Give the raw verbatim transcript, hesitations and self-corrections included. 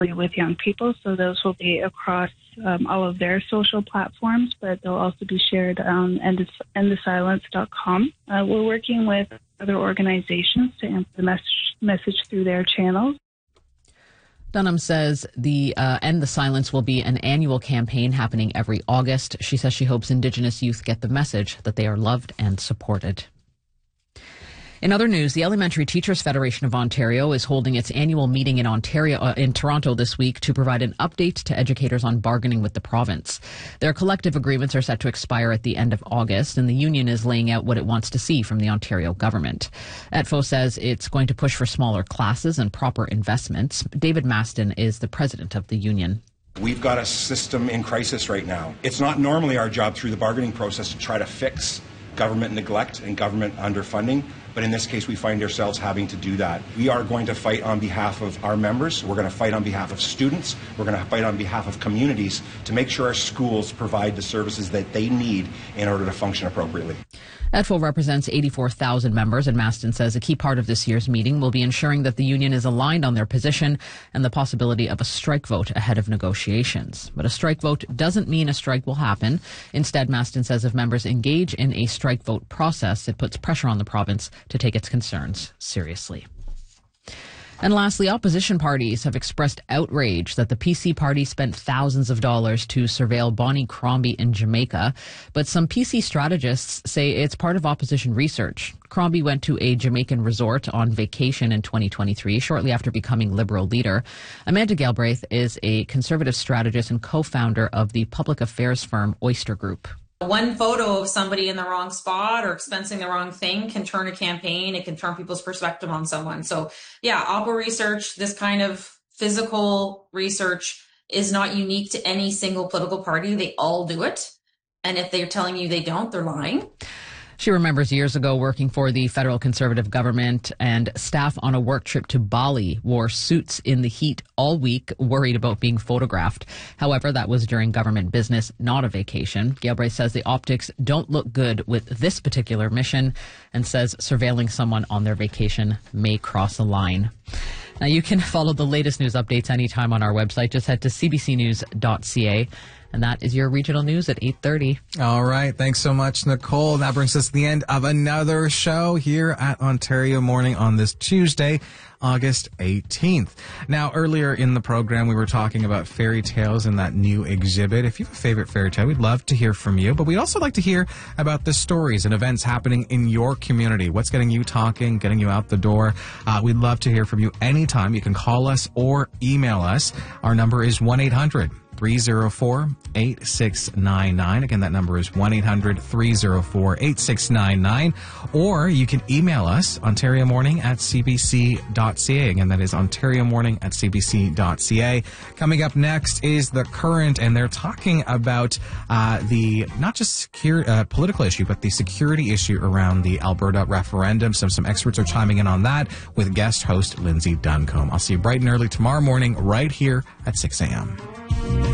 with young people. So those will be across um, all of their social platforms, but they'll also be shared on end the silence dot com. Uh, we're working with other organizations to amp the message, message through their channels. Dunham says the uh, End the Silence will be an annual campaign happening every August. She says she hopes Indigenous youth get the message that they are loved and supported. In other news, the Elementary Teachers Federation of Ontario is holding its annual meeting in Ontario, uh, in Toronto this week to provide an update to educators on bargaining with the province. Their collective agreements are set to expire at the end of August, and the union is laying out what it wants to see from the Ontario government. E T F O says it's going to push for smaller classes and proper investments. David Maston is the president of the union. We've got a system in crisis right now. It's not normally our job through the bargaining process to try to fix government neglect and government underfunding, but in this case we find ourselves having to do that. We are going to fight on behalf of our members, we're going to fight on behalf of students, we're going to fight on behalf of communities to make sure our schools provide the services that they need in order to function appropriately. E T F O represents eighty-four thousand members, and Maston says a key part of this year's meeting will be ensuring that the union is aligned on their position and the possibility of a strike vote ahead of negotiations. But a strike vote doesn't mean a strike will happen. Instead, Maston says if members engage in a strike vote process, it puts pressure on the province to take its concerns seriously. And lastly, opposition parties have expressed outrage that the P C party spent thousands of dollars to surveil Bonnie Crombie in Jamaica. But some P C strategists say it's part of opposition research. Crombie went to a Jamaican resort on vacation in twenty twenty-three, shortly after becoming Liberal leader. Amanda Galbraith is a conservative strategist and co-founder of the public affairs firm Oyster Group. One photo of somebody in the wrong spot or expensing the wrong thing can turn a campaign. It can turn people's perspective on someone. So yeah, Oppo research, this kind of physical research is not unique to any single political party. They all do it. And if they're telling you they don't, they're lying. She remembers years ago working for the federal Conservative government, and staff on a work trip to Bali wore suits in the heat all week, worried about being photographed. However, that was during government business, not a vacation. Galbraith says the optics don't look good with this particular mission and says surveilling someone on their vacation may cross a line. Now, you can follow the latest news updates anytime on our website. Just head to c b c news dot c a. And that is your regional news at eight thirty. All right. Thanks so much, Nicole. That brings us to the end of another show here at Ontario Morning on this Tuesday, August eighteenth. Now, earlier in the program, we were talking about fairy tales and that new exhibit. If you have a favorite fairy tale, we'd love to hear from you. But we'd also like to hear about the stories and events happening in your community. What's getting you talking, getting you out the door? Uh, we'd love to hear from you anytime. You can call us or email us. Our number is one eight hundred three oh four eight six nine nine. Again, that number is one eight hundred three oh four eight six nine nine. Or you can email us, Ontario Morning at c b c dot c a. Again, that is Ontario Morning at c b c dot c a. Coming up next is The Current, and they're talking about uh, the, not just secure, uh, political issue, but the security issue around the Alberta referendum. So some experts are chiming in on that with guest host Lindsay Duncombe. I'll see you bright and early tomorrow morning right here at six a.m.